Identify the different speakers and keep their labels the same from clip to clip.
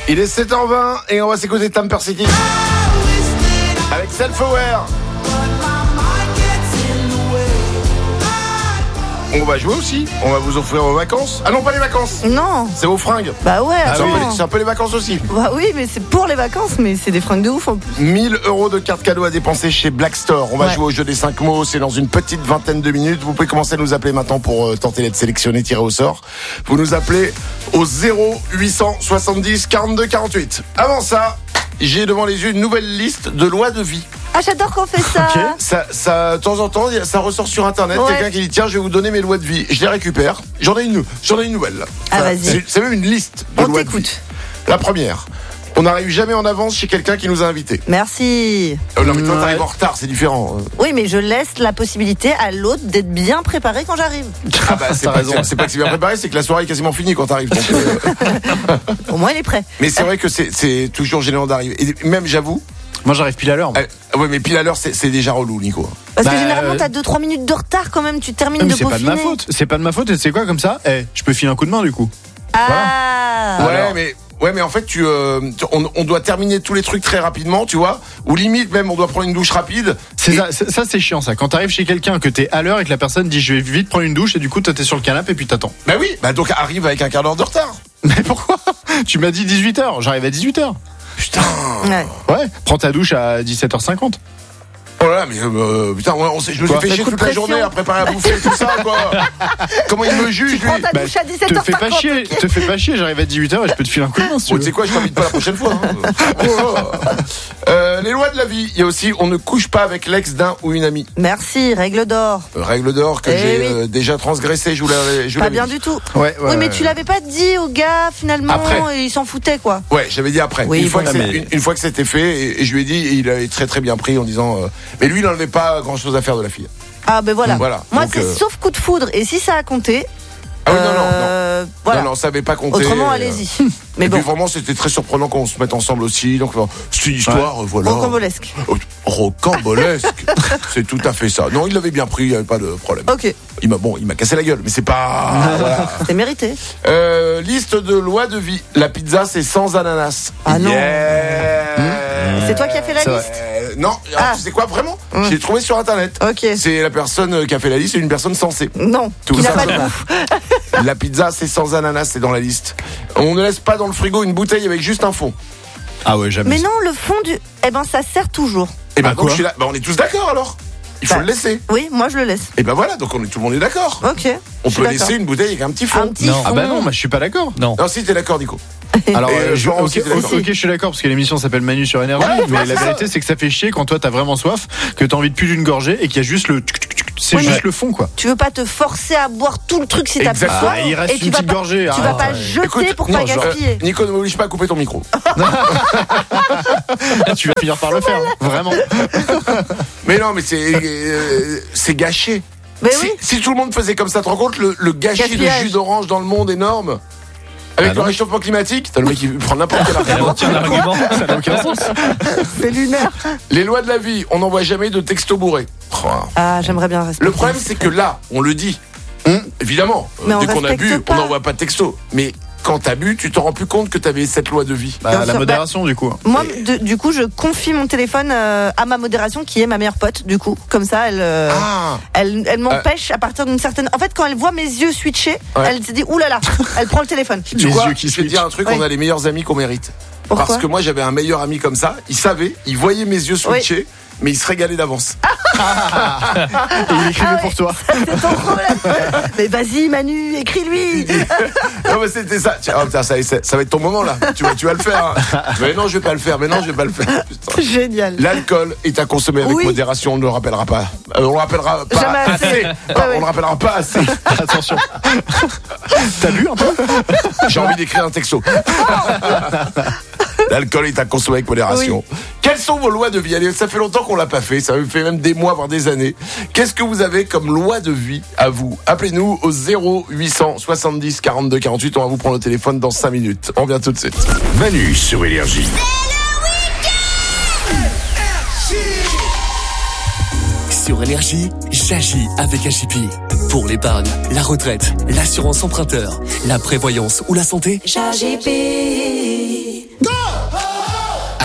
Speaker 1: Il est 7h20 et on va s'écouter Tamper City avec Self-Aware. On va jouer aussi, on va vous offrir vos vacances. Ah non, pas les vacances.
Speaker 2: Non.
Speaker 1: C'est vos fringues.
Speaker 2: Bah ouais, attends.
Speaker 1: C'est un peu les vacances aussi.
Speaker 2: Bah oui, mais c'est pour les vacances, mais c'est des fringues de ouf en plus.
Speaker 1: 1000 € de cartes cadeaux à dépenser chez Black Store. On va jouer au jeu des 5 mots, c'est dans une petite vingtaine de minutes. Vous pouvez commencer à nous appeler maintenant pour tenter d'être sélectionné, tiré au sort. Vous nous appelez au 0870 42 48. Avant ça, j'ai devant les yeux une nouvelle liste de lois de vie.
Speaker 2: Ah, j'adore qu'on fait ça.
Speaker 1: Okay. Ça, de temps en temps, ça ressort sur Internet. Ouais. Quelqu'un qui dit tiens, je vais vous donner mes lois de vie. Je les récupère. J'en ai une nouvelle. Là.
Speaker 2: Ah, vas-y.
Speaker 1: C'est même une liste de lois de vie. La première. On n'arrive jamais en avance chez quelqu'un qui nous a invités.
Speaker 2: Merci.
Speaker 1: Non, mais toi, t'arrives en retard, c'est différent.
Speaker 2: Oui, mais je laisse la possibilité à l'autre d'être bien préparé quand j'arrive.
Speaker 1: Ah bah, c'est pas que c'est bien préparé, c'est que la soirée est quasiment finie quand t'arrives. Donc,
Speaker 2: Au moins, il est prêt.
Speaker 1: Mais c'est vrai que c'est toujours gênant d'arriver. Et même, j'avoue.
Speaker 3: Moi, j'arrive pile à l'heure.
Speaker 1: Ouais, mais pile à l'heure, c'est déjà relou, Nico.
Speaker 2: Parce que généralement, t'as 2-3 minutes de retard quand même, tu termines de peaufiner.
Speaker 3: C'est pas de ma faute. C'est pas de ma faute. Et c'est quoi comme ça ? Je peux filer un coup de main du coup.
Speaker 2: Ah.
Speaker 1: Voilà. Ouais, mais en fait, on doit terminer tous les trucs très rapidement, tu vois. Ou limite, même, on doit prendre une douche rapide.
Speaker 3: Ça, c'est chiant, ça. Quand t'arrives chez quelqu'un, que t'es à l'heure et que la personne dit je vais vite prendre une douche, et du coup, t'es sur le canapé et puis t'attends.
Speaker 1: Bah oui, donc arrive avec un quart d'heure de retard.
Speaker 3: Mais pourquoi ? Tu m'as dit 18h, j'arrive à 18h.
Speaker 1: Putain.
Speaker 3: Ouais, prends ta douche à 17h50.
Speaker 1: Oh là là, mais putain, je me suis fait chier toute la journée à préparer à bouffer et tout ça, quoi. Comment il me juge, lui ?
Speaker 2: Tu prends ta douche à 17h50.
Speaker 3: Te fais pas chier, j'arrive à 18h et je peux te filer un coup de main, si tu veux.
Speaker 1: Tu sais quoi, je t'invite pas la prochaine fois. Les lois de la vie, il y a aussi, on ne couche pas avec l'ex d'un ou une amie.
Speaker 2: Merci, règle d'or.
Speaker 1: Règle d'or que j'ai déjà transgressée, je l'avais
Speaker 2: pas bien du tout.
Speaker 3: Ouais,
Speaker 2: oui, mais tu l'avais pas dit au gars, finalement,
Speaker 1: après.
Speaker 2: Et il s'en foutait, quoi.
Speaker 1: Ouais, j'avais dit après.
Speaker 2: Oui,
Speaker 1: une fois que c'était fait, et je lui ai dit, et il avait très très bien pris en disant... mais lui, il n'en avait pas grand chose à faire de la fille.
Speaker 2: Ah ben voilà. Moi,
Speaker 1: donc,
Speaker 2: c'est sauf coup de foudre. Et si ça a compté...
Speaker 1: Ah oui, non.
Speaker 2: Voilà.
Speaker 1: Non, ça n'avait pas compté.
Speaker 2: Autrement, allez-y. Mais
Speaker 1: et
Speaker 2: bon.
Speaker 1: puis vraiment, c'était très surprenant qu'on se mette ensemble aussi. Donc, c'est une histoire, voilà.
Speaker 2: Rocambolesque.
Speaker 1: Rocambolesque. C'est tout à fait ça. Non, il l'avait bien pris, il n'y avait pas de problème.
Speaker 2: Ok.
Speaker 1: Il m'a cassé la gueule, mais c'est pas... voilà.
Speaker 2: C'était mérité.
Speaker 1: Liste de lois de vie. La pizza, c'est sans ananas.
Speaker 2: Ah non.
Speaker 1: Yeah.
Speaker 2: C'est toi qui as fait la liste ?
Speaker 1: Non, alors, tu sais quoi, vraiment ? Je l'ai trouvé sur Internet.
Speaker 2: Ok.
Speaker 1: C'est la personne qui a fait la liste, c'est une personne sensée.
Speaker 2: Non, qui n'a pas de goût.
Speaker 1: La pizza, c'est sans ananas, c'est dans la liste. On ne laisse pas dans le frigo une bouteille avec juste un fond.
Speaker 3: Ah ouais, jamais.
Speaker 2: Mais non, le fond du... ça sert toujours.
Speaker 1: Et ben donc, on est tous d'accord alors. Il faut le laisser.
Speaker 2: Oui, moi je le laisse.
Speaker 1: Et ben voilà, donc tout le monde est d'accord.
Speaker 2: Ok.
Speaker 1: On peut laisser une bouteille avec un petit fond.
Speaker 3: Non. Ah bah non, moi je suis pas d'accord.
Speaker 1: Non, si t'es d'accord, Nico.
Speaker 3: Alors,
Speaker 1: ok,
Speaker 3: je suis d'accord parce que l'émission s'appelle Manu sur Énergie, mais la vérité c'est que ça fait chier quand toi t'as vraiment soif, que t'as envie de plus d'une gorgée et qu'il y a juste le... C'est juste le fond, quoi.
Speaker 2: Tu veux pas te forcer à boire tout le truc si t'as plus soif.
Speaker 3: Il reste une petite gorgée.
Speaker 2: Tu vas pas jeter pour pas gaspiller.
Speaker 1: Nico, ne m'oblige pas à couper ton micro.
Speaker 3: Tu vas finir par le faire, vraiment.
Speaker 1: Mais non, mais c'est gâché.
Speaker 2: Mais oui.
Speaker 1: Si tout le monde faisait comme ça, tu te rends compte le gâchis de jus d'orange dans le monde énorme? Avec le réchauffement climatique, t'as le mec qui prend n'importe quel argument.
Speaker 3: Ça n'a aucun sens.
Speaker 2: C'est lunaire.
Speaker 1: Les lois de la vie, on n'envoie jamais de texto bourré.
Speaker 2: Ah, j'aimerais bien respecter.
Speaker 1: Le problème, c'est que là, on le dit. Évidemment, dès qu'on a bu, on n'envoie pas de texto. Mais quand t'as bu, tu te rends plus compte que t'avais cette loi de vie.
Speaker 3: La modération, du coup.
Speaker 2: Moi, du coup, je confie mon téléphone à ma modération, qui est ma meilleure pote, du coup. Comme ça, elle m'empêche à partir d'une certaine... En fait, quand elle voit mes yeux switcher, elle se dit, oulala, elle prend le téléphone.
Speaker 1: Tu vois, je vais te dire un truc, on a les meilleurs amis qu'on mérite.
Speaker 2: Pourquoi ?
Speaker 1: Parce que moi, j'avais un meilleur ami comme ça, il savait, il voyait mes yeux switcher, mais il se régalait d'avance.
Speaker 3: Et il écrivait pour toi.
Speaker 2: C'est ton problème. Mais vas-y, Manu, écris-lui.
Speaker 1: Non, mais c'était ça. Oh, putain, ça va être ton moment là. Tu vas le faire. Hein. Mais non, je vais pas le faire. Putain.
Speaker 2: Génial.
Speaker 1: L'alcool est à consommer avec modération. On ne le rappellera pas. On le rappellera pas
Speaker 2: jamais
Speaker 1: assez. On le rappellera pas assez.
Speaker 3: Attention. T'as bu un peu ?
Speaker 1: J'ai envie d'écrire un texto. L'alcool est à consommer avec modération. Oui. Quelles sont vos lois de vie ? Allez, ça fait longtemps qu'on l'a pas fait. Ça fait même des mois, voire des années. Qu'est-ce que vous avez comme loi de vie à vous ? Appelez-nous au 0870 42 48. On va vous prendre le téléphone dans 5 minutes. On revient tout de suite.
Speaker 4: Manu sur Énergie.
Speaker 5: Sur Énergie, j'agis avec AJP. Pour l'épargne, la retraite, l'assurance emprunteur, la prévoyance ou la santé,
Speaker 6: j'agis.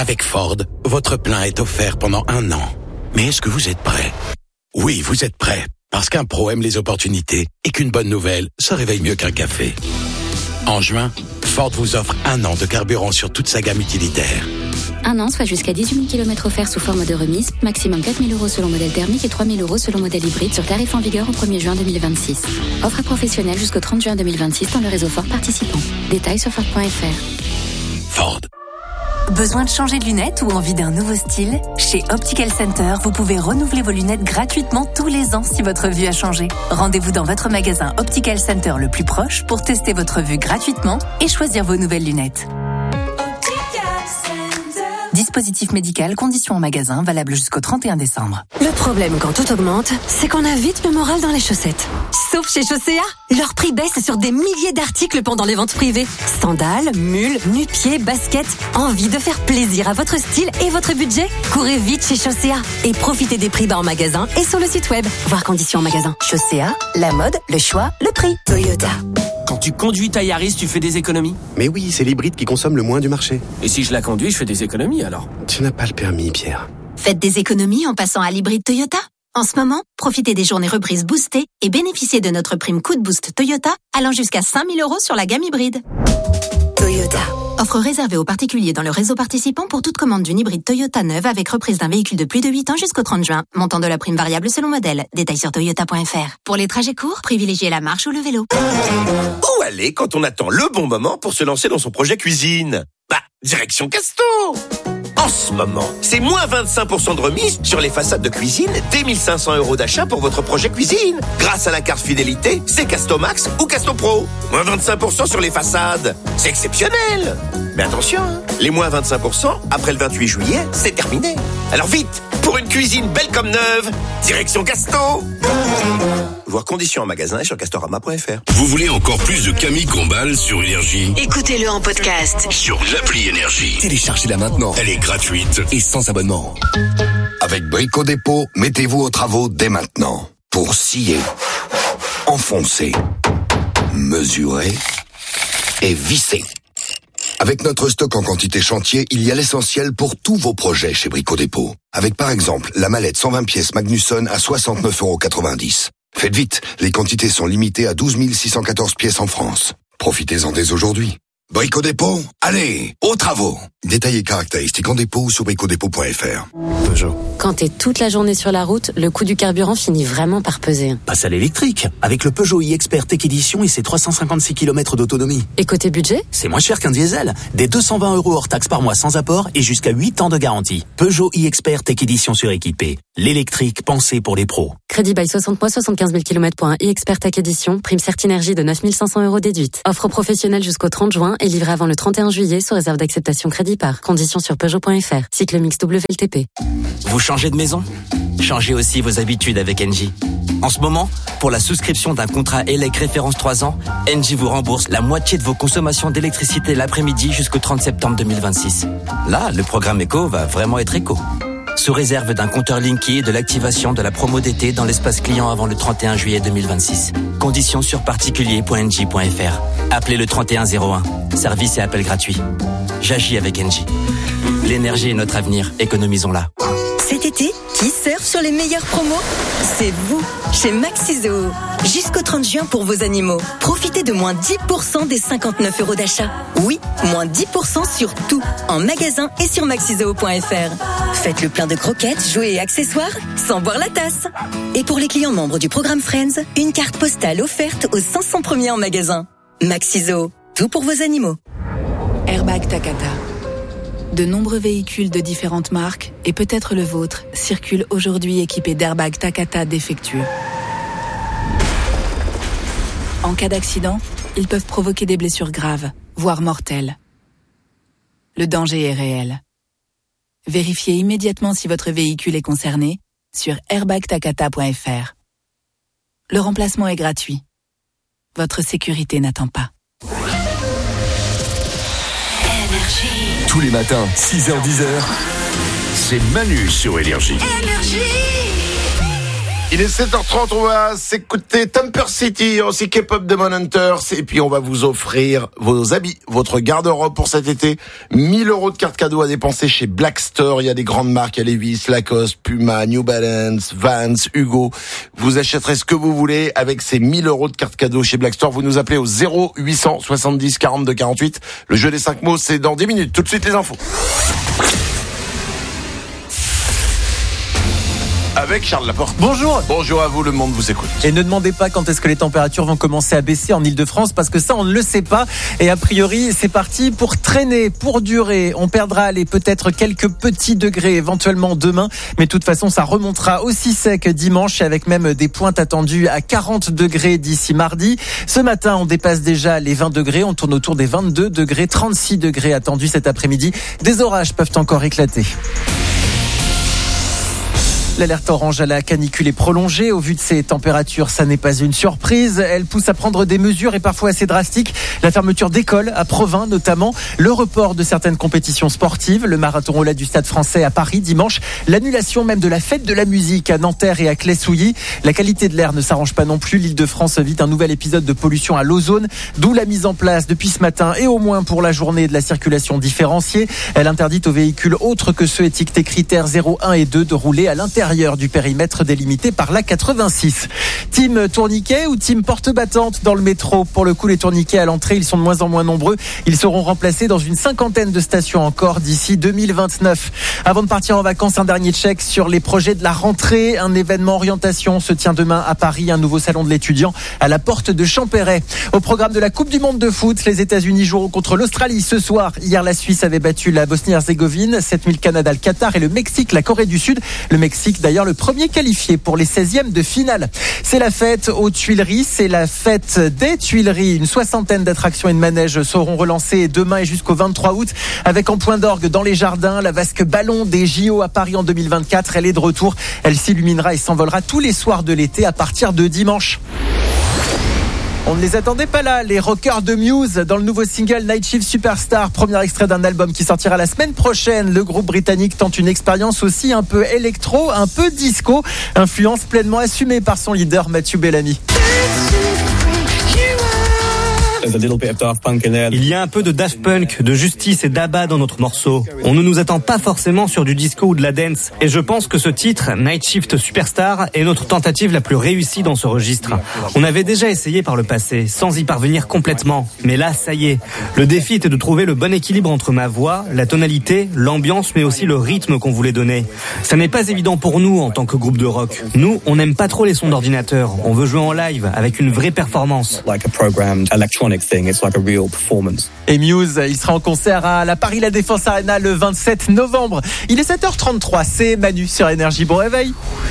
Speaker 6: Avec Ford, votre plein est offert pendant 1 an. Mais est-ce que vous êtes prêt ? Oui, vous êtes prêt. Parce qu'un pro aime les opportunités et qu'une bonne nouvelle, ça réveille mieux qu'un café. En juin, Ford vous offre 1 an de carburant sur toute sa gamme utilitaire.
Speaker 7: 1 an, soit jusqu'à 18 000 km offerts sous forme de remise, maximum 4 000 € selon modèle thermique et 3 000 € selon modèle hybride sur tarif en vigueur au 1er juin 2026. Offre professionnelle jusqu'au 30 juin 2026 dans le réseau Ford participant. Détails sur Ford.fr.
Speaker 6: Ford.
Speaker 8: Besoin de changer de lunettes ou envie d'un nouveau style ? Chez Optical Center, vous pouvez renouveler vos lunettes gratuitement tous les ans si votre vue a changé. Rendez-vous dans votre magasin Optical Center le plus proche pour tester votre vue gratuitement et choisir vos nouvelles lunettes. Dispositif médical, conditions en magasin, valable jusqu'au 31 décembre.
Speaker 9: Le problème quand tout augmente, c'est qu'on a vite le moral dans les chaussettes. Sauf chez Chaussea, leur prix baisse sur des milliers d'articles pendant les ventes privées. Sandales, mules, nu-pieds, baskets. Envie de faire plaisir à votre style et votre budget ? Courez vite chez Chaussea et profitez des prix bas en magasin et sur le site web. Voir conditions en magasin. Chaussea, la mode, le choix, le prix. Toyota.
Speaker 10: Quand tu conduis ta Yaris, tu fais des économies ?
Speaker 11: Mais oui, c'est l'hybride qui consomme le moins du marché.
Speaker 10: Et si je la conduis, je fais des économies alors ?
Speaker 11: Tu n'as pas le permis, Pierre.
Speaker 8: Faites des économies en passant à l'hybride Toyota. En ce moment, profitez des journées reprises boostées et bénéficiez de notre prime coup de boost Toyota allant jusqu'à 5 000 € sur la gamme hybride.
Speaker 9: Toyota.
Speaker 8: Offre réservée aux particuliers dans le réseau participant pour toute commande d'une hybride Toyota neuve avec reprise d'un véhicule de plus de 8 ans jusqu'au 30 juin. Montant de la prime variable selon modèle. Détails sur toyota.fr. Pour les trajets courts, privilégiez la marche ou le vélo.
Speaker 12: Où aller quand on attend le bon moment pour se lancer dans son projet cuisine ? Direction Casto. En ce moment, c'est moins 25% de remise sur les façades de cuisine, dès 1 500 € d'achat pour votre projet cuisine. Grâce à la carte fidélité, c'est Casto Max ou Casto Pro. Moins 25% sur les façades. C'est exceptionnel. Mais attention, les moins 25%, après le 28 juillet, c'est terminé. Alors vite, pour une cuisine belle comme neuve, direction Casto. Voir conditions en magasin et sur castorama.fr.
Speaker 4: Vous voulez encore plus de Camille Combal sur Énergie ?
Speaker 9: Écoutez-le en podcast.
Speaker 4: Sur l'appli Énergie.
Speaker 5: Téléchargez-la maintenant.
Speaker 4: Elle est gratuite
Speaker 5: Et sans abonnement.
Speaker 13: Avec Brico Dépôt, mettez-vous aux travaux dès maintenant. Pour scier, enfoncer, mesurer et visser. Avec notre stock en quantité chantier, il y a l'essentiel pour tous vos projets chez Brico Dépôt. Avec par exemple la mallette 120 pièces Magnusson à 69,90 €. Faites vite, les quantités sont limitées à 12 614 pièces en France. Profitez-en dès aujourd'hui. Brico Dépôt, allez, aux travaux. Détails et caractéristiques en dépôt ou sur bricodépôt.fr.
Speaker 3: Peugeot.
Speaker 14: Quand t'es toute la journée sur la route, le coût du carburant finit vraiment par peser.
Speaker 15: Passe à l'électrique, avec le Peugeot e-Expert Tech Edition et ses 356 km d'autonomie.
Speaker 14: Et côté budget ?
Speaker 15: C'est moins cher qu'un diesel. Des 220 € hors taxe par mois sans apport et jusqu'à 8 ans de garantie. Peugeot e-Expert Tech Edition suréquipé. L'électrique pensé pour les pros.
Speaker 14: Crédit by 60 mois, 75 000 km pour un e-Expert Tech Edition. Prime Certinergie de 9 500 € déduite. Offre professionnelle jusqu'au 30 juin et livrée avant le 31 juillet sous réserve d'acceptation crédit par. Conditions sur Peugeot.fr. Cycle mix WLTP.
Speaker 10: Vous changez de maison ? Changez aussi vos habitudes avec Engie. En ce moment, pour la souscription d'un contrat ELEC référence 3 ans, Engie vous rembourse la moitié de vos consommations d'électricité l'après-midi jusqu'au 30 septembre 2026. Là, le programme éco va vraiment être éco. Sous réserve d'un compteur Linky et de l'activation de la promo d'été dans l'espace client avant le 31 juillet 2026. Conditions sur particulier.engie.fr. Appelez le 3101. Service et appel gratuit. J'agis avec Engie. L'énergie est notre avenir, économisons-la.
Speaker 9: Cet été, qui surfe sur les meilleures promos ? C'est vous, chez Maxizo. Jusqu'au 30 juin pour vos animaux. Profitez de moins 10% des 59 € d'achat. Oui, moins 10% sur tout, en magasin et sur maxizo.fr. Faites le plein de croquettes, jouets et accessoires, sans boire la tasse. Et pour les clients membres du programme Friends, une carte postale offerte aux 500 premiers en magasin. Maxizo, tout pour vos animaux.
Speaker 16: Airbag Takata. De nombreux véhicules de différentes marques, et peut-être le vôtre, circulent aujourd'hui équipés d'airbags Takata défectueux. En cas d'accident, ils peuvent provoquer des blessures graves, voire mortelles. Le danger est réel. Vérifiez immédiatement si votre véhicule est concerné sur airbagtakata.fr. Le remplacement est gratuit. Votre sécurité n'attend pas.
Speaker 5: Tous les matins, 6h-10h,
Speaker 4: c'est Manu sur Énergie.
Speaker 1: Il est 7h30, on va s'écouter Temper City, aussi K-pop de Hunters, et puis on va vous offrir vos habits, votre garde-robe pour cet été. 1 000 € de cartes cadeaux à dépenser chez Black Store. Il y a des grandes marques, il y a Levi's, Lacoste, Puma, New Balance, Vans, Hugo. Vous achèterez ce que vous voulez avec ces 1 000 € de cartes cadeaux chez Black Store. Vous nous appelez au 0800 70 42 48. Le jeu des 5 mots, c'est dans 10 minutes. Tout de suite les infos. Avec Charles Laporte.
Speaker 17: Bonjour.
Speaker 1: Bonjour à vous, le monde vous écoute.
Speaker 17: Et ne demandez pas quand est-ce que les températures vont commencer à baisser en Ile-de-France, parce que ça, on ne le sait pas. Et a priori, c'est parti pour traîner, pour durer. On perdra peut-être quelques petits degrés éventuellement demain. Mais de toute façon, ça remontera aussi sec dimanche, avec même des pointes attendues à 40 degrés d'ici mardi. Ce matin, on dépasse déjà les 20 degrés. On tourne autour des 22 degrés, 36 degrés attendus cet après-midi. Des orages peuvent encore éclater. L'alerte orange à la canicule est prolongée. Au vu de ces températures, ça n'est pas une surprise. Elle pousse à prendre des mesures et parfois assez drastiques. La fermeture d'écoles à Provins notamment, le report de certaines compétitions sportives, le marathon au lait du Stade Français à Paris dimanche, l'annulation même de la fête de la musique à Nanterre et à Claye-Souilly. La qualité de l'air ne s'arrange pas non plus. L'Île-de-France vit un nouvel épisode de pollution à l'ozone, d'où la mise en place depuis ce matin et au moins pour la journée de la circulation différenciée. Elle interdit aux véhicules autres que ceux étiquetés critères 0, 1 et 2 de rouler à l'intérieur du périmètre délimité par la 86. Team tourniquet ou team porte-battante dans le métro? Pour le coup, les tourniquets à l'entrée, ils sont de moins en moins nombreux. Ils seront remplacés dans une 50aine de stations encore d'ici 2029. Avant de partir en vacances, un dernier check sur les projets de la rentrée. Un événement orientation se tient demain à Paris, un nouveau salon de l'étudiant à la porte de Champéret. Au programme de la Coupe du Monde de foot, les États-Unis joueront contre l'Australie ce soir. Hier, la Suisse avait battu la Bosnie-Herzégovine, 7000 Canada, le Qatar et le Mexique, la Corée du Sud. Le Mexique, d'ailleurs, le premier qualifié pour les 16e de finale. C'est la fête aux Tuileries, c'est la fête des Tuileries. Une 60aine d'attractions et de manèges seront relancées demain et jusqu'au 23 août avec en point d'orgue dans les jardins la vasque ballon des JO à Paris en 2024. Elle est de retour. Elle s'illuminera et s'envolera tous les soirs de l'été à partir de dimanche. On ne les attendait pas là, les rockers de Muse, dans le nouveau single Night Shift Superstar, premier extrait d'un album qui sortira la semaine prochaine. Le groupe britannique tente une expérience aussi un peu électro, un peu disco, influence pleinement assumée par son leader Matthew Bellamy.
Speaker 18: Il y a un peu de Daft Punk, de Justice et d'Abba dans notre morceau. On ne nous attend pas forcément sur du disco ou de la dance. Et je pense que ce titre, Night Shift Superstar, est notre tentative la plus réussie dans ce registre. On avait déjà essayé par le passé, sans y parvenir complètement. Mais là, ça y est. Le défi était de trouver le bon équilibre entre ma voix, la tonalité, l'ambiance, mais aussi le rythme qu'on voulait donner. Ça n'est pas évident pour nous en tant que groupe de rock. Nous, on n'aime pas trop les sons d'ordinateur. On veut jouer en live, avec une vraie performance.
Speaker 17: Et Muse, il sera en concert à la Paris La Défense Arena le 27 novembre. Il est 7h33, c'est Manu sur Énergie. Bon réveil.